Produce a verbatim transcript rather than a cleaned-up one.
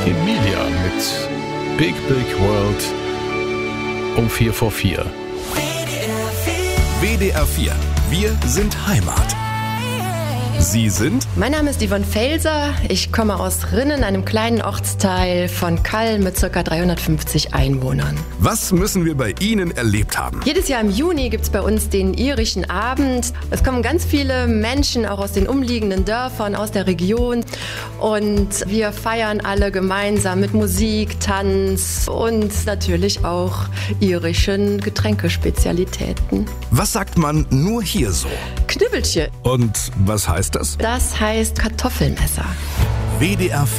Emilia mit Big Big World um vier vor vier. W D R vier. Wir sind Heimat. Sie sind? Mein Name ist Yvonne Felser. Ich komme aus Rinnen, einem kleinen Ortsteil von Kall mit ca. dreihundertfünfzig Einwohnern. Was müssen wir bei Ihnen erlebt haben? Jedes Jahr im Juni gibt es bei uns den irischen Abend. Es kommen ganz viele Menschen, auch aus den umliegenden Dörfern, aus der Region. Und wir feiern alle gemeinsam mit Musik, Tanz und natürlich auch irischen Getränkespezialitäten. Was sagt man nur hier so? Knüppelchen. Und was heißt das? Das heißt Kartoffelmesser. W D R vier.